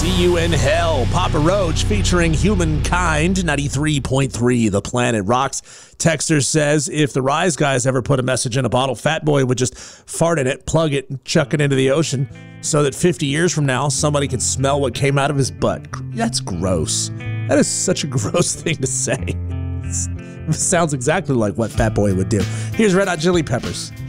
See you in hell. Papa Roach featuring Humankind, 93.3 The Planet Rocks. Texter says, if the Rise Guys ever put a message in a bottle, Fat Boy would just fart in it, plug it, and chuck it into the ocean so that 50 years from now, somebody could smell what came out of his butt. That's gross. That is such a gross thing to say. It sounds exactly like what Fat Boy would do. Here's Red Hot Chili Peppers.